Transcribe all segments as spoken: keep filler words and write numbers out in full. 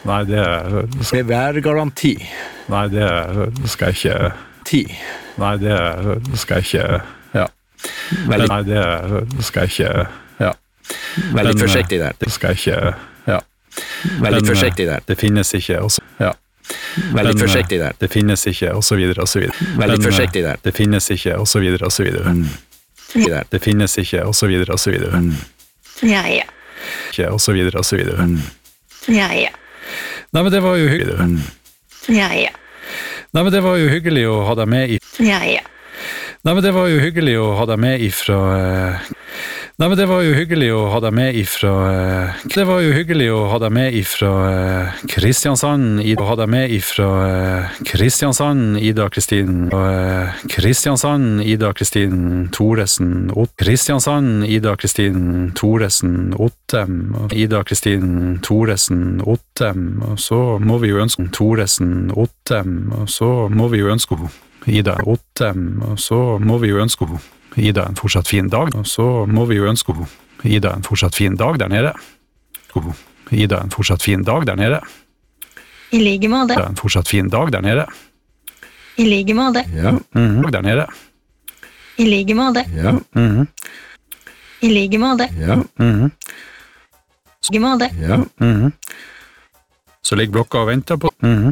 Nei, det skal Geværgaranti. Nei, det skal jeg ikke Ti. Nei, det skal jeg ikke Ja. Veldig, Nei, det skal jeg ikke ja. Veldig Den, forsiktig der. Det skal jeg ikke Ja. Veldig Den, forsiktig der. Det finnes ikke, og så Ja. Veldig Den, forsiktig der. Det finnes ikke, og så videre, og så videre. Veldig Den, forsiktig der. Det finnes ikke, og så videre, og så videre. Mm. Der. Det finnes ikke, og så videre, og så videre. Mm. Ja, ja. Ikke, og så videre, og så videre. Mm. Ja, ja. Nei, men det var jo hyggelig. Mm. Ja, ja. Nei, men det var jo hyggelig å ha deg med i Ja, ja. Nei, men det var jo hyggelig å ha deg med ifra eh, Nei, men det var jo hyggelig å ha deg med ifra eh, Det var jo hyggelig å ha deg med ifra eh, Kristiansand, Ida, ha deg med ifra eh, Kristiansand, Ida Kristin, og eh, Kristiansand, Ida Kristin Thoresen, Ott, Kristiansand, Ida Kristin Thoresen, Ottem, og Ida Kristin Thoresen, Ottem, og så må vi jo ønske Thoresen, Ottem, og så må vi jo ønske henne Ida Ottem, og så må vi jo ønske henne Ida en fortsatt fin dag, og så må vi jo ønske henne Ida en fortsatt fin dag der nede. Ida en fortsatt fin dag der nede. I like måte. Ida en fortsatt fin dag der nede. I like måte. Ja. Mhm, der nede. I like måte. Ja. Mhm, I like måte. Ja. mhm, I like måte. Ja. mhm. Så ligger blokka og venter på mhm.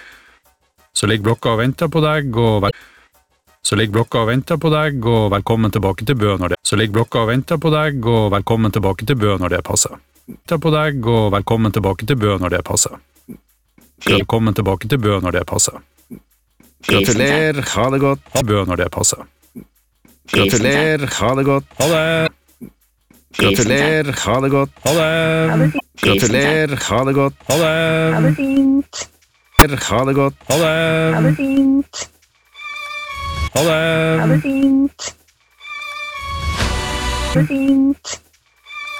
Så ligger blokka og venter på deg, og vel... Så ligger blokka og venter på deg, og velkommen tilbake til Bø når det... Så ligger blokka og venter på deg, og velkommen tilbake til Bø når det passer. Venter på deg, og velkommen tilbake til Bø når det passer. Velkommen tilbake til Bø når det passer. Gratulerer, ha det godt. Bø når det passer. Gratulerer, ha det godt. Ha det! Gratulerer, ha det godt. Ha det! Gratulerer, ha det godt. Ha det! Ha det fint. Ha det godt. Ha det! Ha det fint. Ha det! Ha det fint. Ha det fint.